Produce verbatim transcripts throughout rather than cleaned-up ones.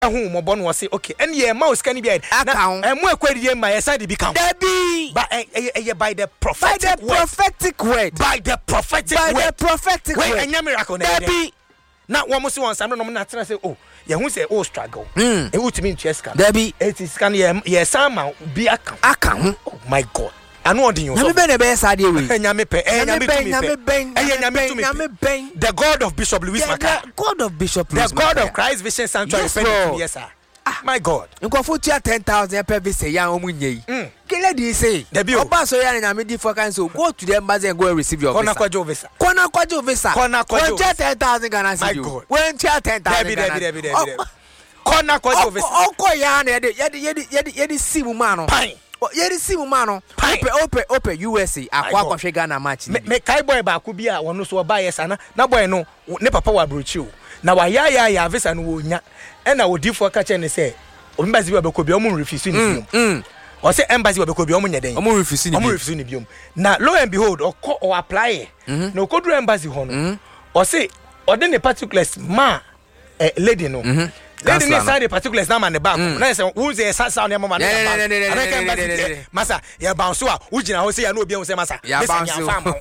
who mo bon was say okay and ye mouse can be and mo ekwedi ma ye side be count but by the prophetic by the prophetic word by the prophetic by word the prophetic word any miracle na be na one mo say one no na tell say oh ye hu say oh struggle e utimi ncheska there be it is can ye ye sama bi aka aka oh my god I know you. So. The God of Bishop Louis yeah, Makai. The God of Bishop Louis The God Makai. of Christ Vision Sanctuary. Yes, yes sir. Ah, my God. You go for ten thousand per visit. Young Omunye. Kile di say. Oba so ya na me di for can so go to the embassy and go and receive your visa. Kona kwajo visa. Kona kwajo visa. Kona kwajo. When ten thousand Ghana cedi. My God. When ten thousand Ghana. Debi debi debi. Kona kwajo visa. Oko ya na yedi yedi yedi yedi simu mano. Pine. Yedi simu mano. Ope ope ope U S A akwa kwahwe Ghana match. Me kai boy ba ku bia wono so oba yes ana. Na boy no ne papa wa brochi o. Na wa ya ya ya visa no wonya. E na odifo ka che ne say embassy wa bekobi omo refuse ni biom. Mm. O say embassy wa bekobi omo nyeden. Omo refuse ni biom. Omo refuse ni biom. Na lo and behold o ko o apply. Na okodru embassy ho no. O say o de ne particulars ma eh, lady no. Lady ne say the particulars na man the back. Na say who say sa sa na mama na back. Masa ya bounce a wo gina ho say ya na obi ehun say masa. Ya bounce.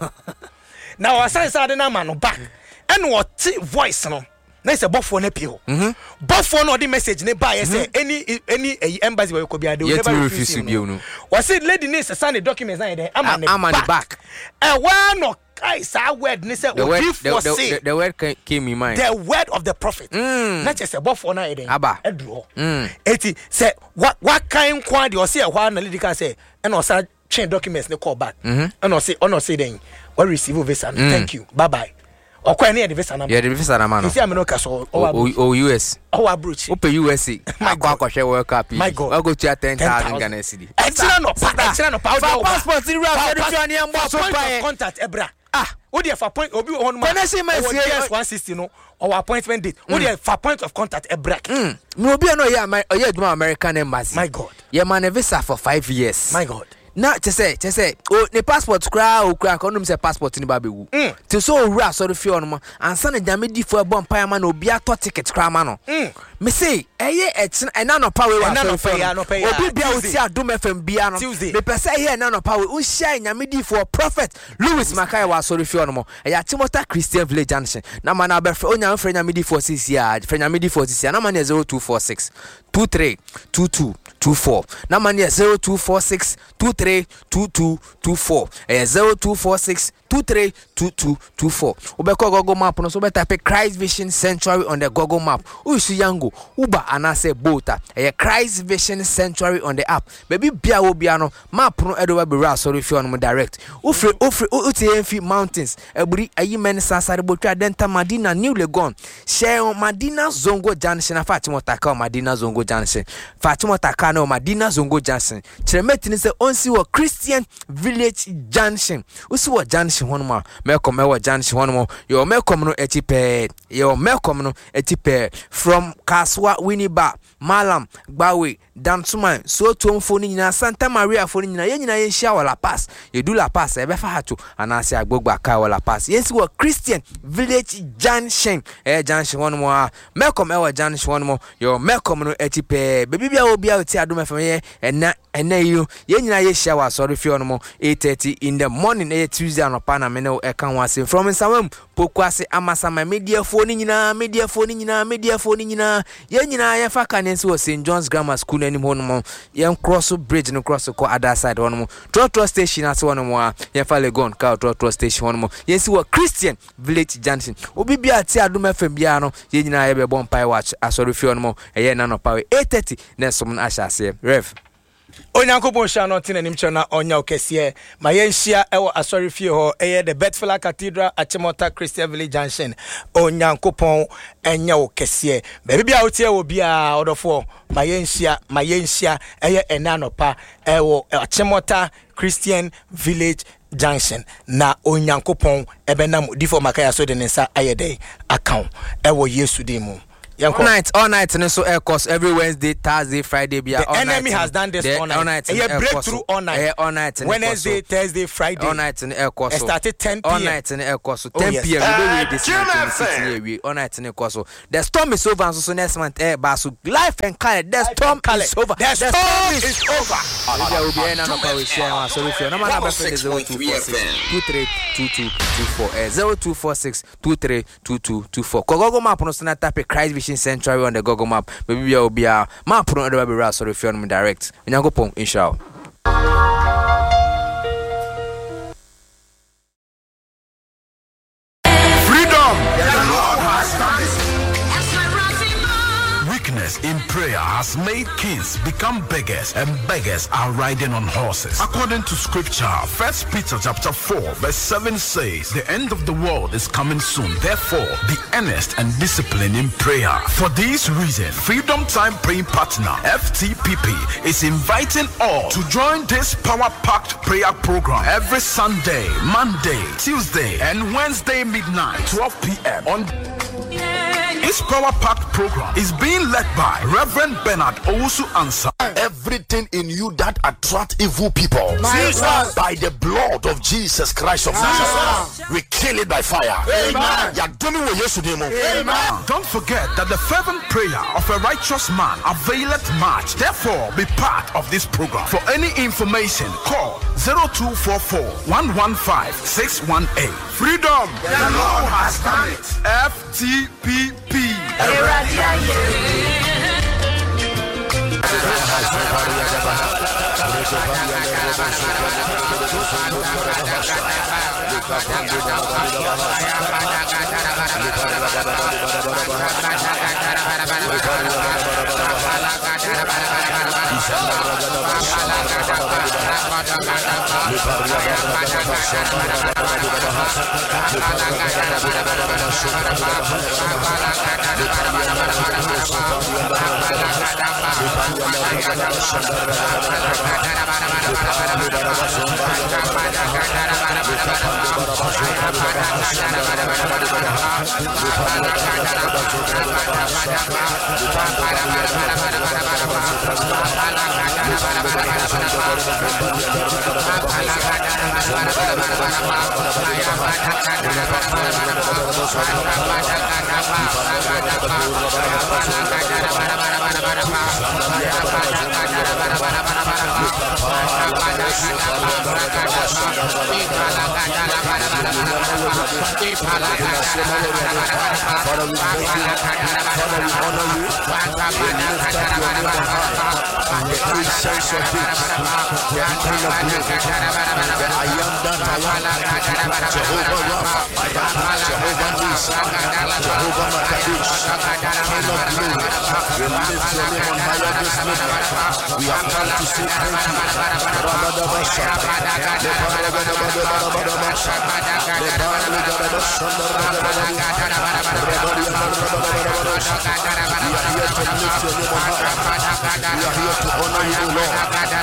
Na o say sa de na man no back. And what voice no. Na say bofo na pio. Bofo no the message ne buy say any any embassy we could be they will never refuse you. O say lady ne say sign the documents na there. I'm on the back. Eh one no kai sa word ne say before say the word came in mind. The word of the prophet. Na just say bofo na there. Aba. Edro. Eti say what what kind kwadi o say one na lady can say and o say change documents ne call back. And o say on o say then we receive visa. Thank you. Bye bye. Okwa na the visa na. Yeah, the visa na man. You see am no kaso o U S. O abroach. Ope U S A. Akwa kwahwe World Cup. My God. I go to ten thousand Ghana cedi. Extra no pa, extra no pa. Passport ni ra so de ani ambo so pa. Contact ebra. Ah, wo dey for point obi on ma. one sixty no or appointment date. Wo dey for point of contact ebra. Mm. Me obi no here oye aduma American embassy. My God. Ye man visa for five years. My God. Na te say te say o ne passport kra o kra ko no say passport ni ba bewu te so owura so de fi on mo ansa na jame di fo ebon pa ma na obi ato ticket kra ma no me say eye e na no pa we wa so fi obi bia o ti adom F M bia no me pese eye na no pa we un share jame di fo prophet Louis Makai wa so de fi on mo eye Timothy Christian Village Junction na ma na be fre onya fre jame di fo six ya fre jame di fo six ya na ma na zero two four six two three two two two four na ma na zero two four six two three two two two four eh zero two four six two three two two two four obeko Google map no so better type Christ Vision Sanctuary on the Google map usu yango uba anase bota eh Christ Vision Sanctuary on the app baby bia wo bia no map no edo be ra sorry fi on direct ufre ufre uti mountains eburi ayi men sansare botwa denta Madina New Legon share Madina Zongo Junction afa Timothy Madina Zongo Junction Fatima Taka na Madina Zongo Junction chiremeti ni se onsi wo Christian Village Junction usi wo junction hono ma mekom me wo junction hono mo yo mekom no etipe yo mekom no etipe from Kaswa Winiba Malam Gbawe Dantuman so tomfo ni nyina Santa Maria fo ni nyina ye nyina ye hia wala pass ye du la pass e be fa hato anase agbogba kai wala pass yensi wo Christian Village Junction eh junction hono mo mekom me wo junction hono mo yo mekom no etipe bebi bia obi a ti adom F M ye ena ena you ye nyina ye hia wa sorry fi ono mo eight thirty in the morning eh Tuesday anopa na me ne e kan wase from nsawam pokwase amasama media phone nyina media phone nyina media phone nyina ye nyina ye fa kanensi wo Saint John's Grammar School anim hono mo ye cross bridge no cross ko other side hono mo Trotro station ase hono mo ye fa Legon ka Trotro station hono mo ye si wo Christian Village Junction obi bia ti adom F M bia no ye nyina ye be bon pai watch asori fi hono mo ye na no pa eight thirty na som na ahase rev Onyankopon sha no tin anim che na onya okese ma yenhia ewo asori fie ho eye the Bethel Cathedral Achimota Christian Village Junction Onyankopon enya okese bebi bia otie wo bia odofo ma yenhia ma yenhia eye enanopa ewo Achimota Christian Village Junction na Onyankopon ebenam difo makaya so de nsa ayede account ewo Yesu de mu All night, all night, and so air course every Wednesday, Thursday, Friday. Be the all enemy night, has done this all night. All night, and breakthrough all night. Yeah, all night, Wednesday, Thursday, Friday. All night in air course. It started ten p.m. All night in air course. Oh, ten yes. p.m. Uh, we do this Jim night in the F M. city. We all night in air course. The storm is over, and so next month, eh, Basu, life and color. The storm is over. The storm is over. There will be any other power share. So if you're not my number, zero two four six two three two two two four. Zero two four six two three two two two four. Google map on the type Christ Vision Sanctuary on the Google map. Maybe we will be a map on the web. So if you're on direct, and you go pon inshallah. Weakness in prayer has made kings become beggars, and beggars are riding on horses. According to scripture, First Peter chapter four verse seven says, the end of the world is coming soon. Therefore, be earnest and disciplined in prayer. For this reason, Freedom Time Praying Partner F T P P is inviting all to join this power-packed prayer program every Sunday, Monday, Tuesday, and Wednesday midnight, twelve p.m. on this power-packed program is being led by Reverend Bernard Owusu Ansah. Everything in you that attract evil people, Jesus. by the blood of Jesus Christ of Nazareth, we kill it by fire. Amen. Amen. Don't forget that the fervent prayer of a righteous man availeth much. Therefore, be part of this program. For any information, call zero two four four one one five six one eight. Freedom, the Lord has done it. F T P P. We have come to say thank you. We are here to honor you, Lord.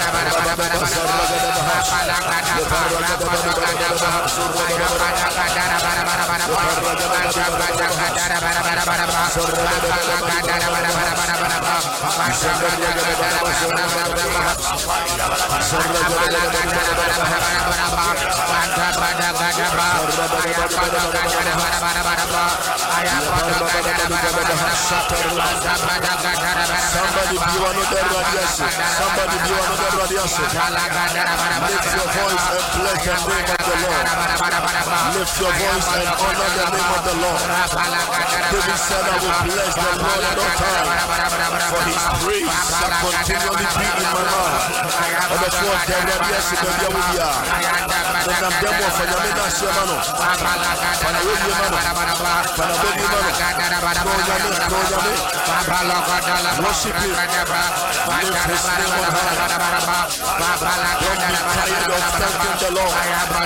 Somebody be one of the radiation. Somebody be one of the radiation. Lift your voice and bless the name of the Lord. Lift your voice and honor the name of the Lord. David said, I will bless the Lord at all times, for his praise shall continually be in my mouth. And the fourth, the radiation, the Yahudia. The Namdemo, for the Menashe Mano. For the Yogi Mano. For the Yogi Mano. Worship him. Lift his name on high. Don't be tired of thanking the Lord.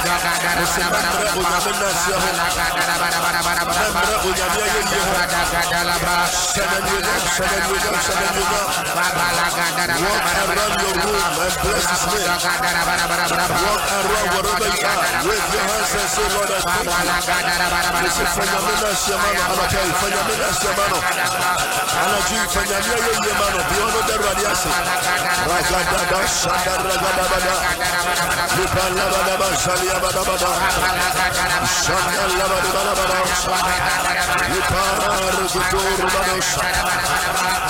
Walk around your room and bless his name. Walk around wherever you are. Wave your hands and say, Lord, I thank you. Listen, Fanyamina Siamano, Amakai, Fanyamina Siamano, Anaji, Fanyamia Yamano, Biono de Radiasi, Ragadaba, Shanda Ragadabada, Lipalabadaba, Shaliabadabada, Shanda Labadabada, Lipara Rugutur Badosh,